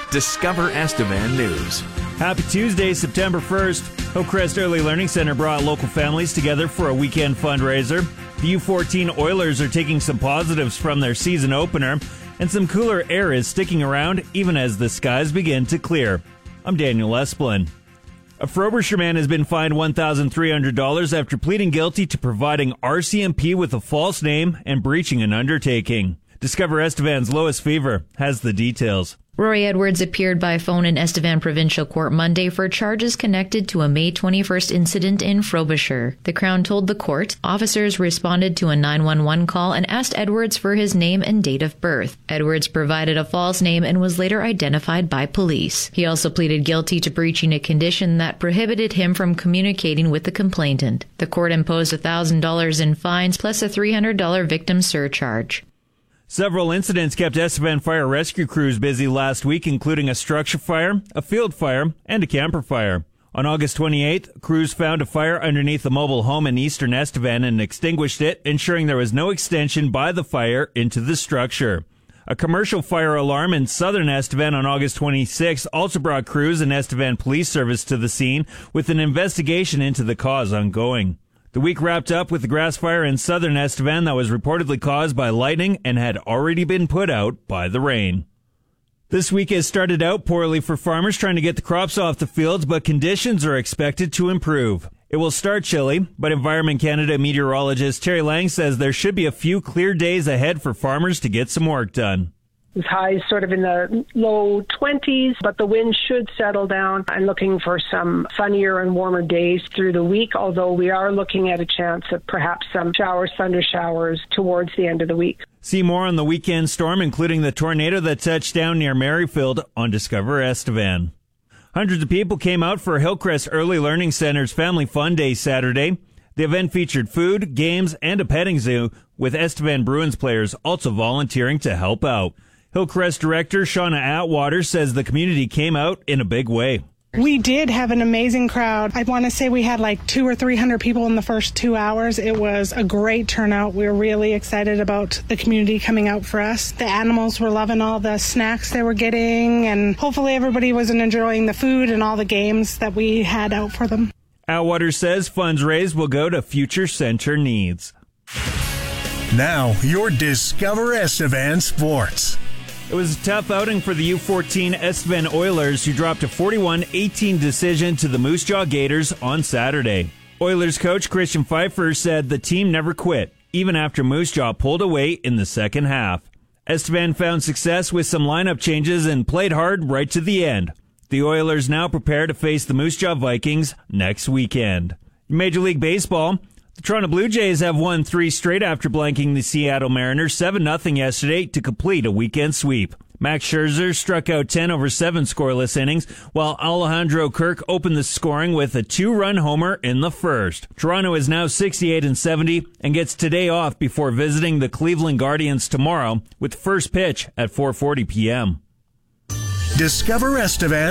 Discover Estevan News. Happy Tuesday, September 1st. Hillcrest Early Learning Center brought local families together for a weekend fundraiser. The U14 Oilers are taking some positives from their season opener, and some cooler air is sticking around even as the skies begin to clear. I'm Daniel Esplin. A Frobisher man has been fined $1,300 after pleading guilty to providing RCMP with a false name and breaching an undertaking. Discover Estevan's Lois Fever has the details. Rory Edwards appeared by phone in Estevan Provincial Court Monday for charges connected to a May 21st incident in Frobisher. The Crown told the court officers responded to a 911 call and asked Edwards for his name and date of birth. Edwards provided a false name and was later identified by police. He also pleaded guilty to breaching a condition that prohibited him from communicating with the complainant. The court imposed $1,000 in fines plus a $300 victim surcharge. Several incidents kept Estevan fire rescue crews busy last week, including a structure fire, a field fire, and a camper fire. On August 28th, crews found a fire underneath a mobile home in eastern Estevan and extinguished it, ensuring there was no extension by the fire into the structure. A commercial fire alarm in southern Estevan on August 26th also brought crews and Estevan Police Service to the scene, with an investigation into the cause ongoing. The week wrapped up with the grass fire in southern Estevan that was reportedly caused by lightning and had already been put out by the rain. This week has started out poorly for farmers trying to get the crops off the fields, but conditions are expected to improve. It will start chilly, but Environment Canada meteorologist Terry Lang says there should be a few clear days ahead for farmers to get some work done. Highs sort of in the low 20s, but the wind should settle down. I'm looking for some sunnier and warmer days through the week, although we are looking at a chance of perhaps some showers, thunder showers towards the end of the week. See more on the weekend storm, including the tornado that touched down near Merrifield, on Discover Estevan. Hundreds of people came out for Hillcrest Early Learning Center's Family Fun Day Saturday. The event featured food, games, and a petting zoo, with Estevan Bruins players also volunteering to help out. Hillcrest Director Shauna Atwater says the community came out in a big way. We did have an amazing crowd. I want to say we had like 200 or 300 people in the first 2 hours. It was a great turnout. We were really excited about the community coming out for us. The animals were loving all the snacks they were getting, and hopefully everybody was enjoying the food and all the games that we had out for them. Atwater says funds raised will go to future center needs. Now, your Discover Estevan Sports. It was a tough outing for the U14 Estevan Oilers, who dropped a 41-18 decision to the Moose Jaw Gators on Saturday. Oilers coach Christian Pfeiffer said the team never quit, even after Moose Jaw pulled away in the second half. Estevan found success with some lineup changes and played hard right to the end. The Oilers now prepare to face the Moose Jaw Vikings next weekend. In Major League Baseball, the Toronto Blue Jays have won 3 straight after blanking the Seattle Mariners 7-0 yesterday to complete a weekend sweep. Max Scherzer struck out 10 over 7 scoreless innings, while Alejandro Kirk opened the scoring with a 2-run homer in the first. Toronto is now 68-70 and gets today off before visiting the Cleveland Guardians tomorrow with first pitch at 4:40 p.m. Discover Estevan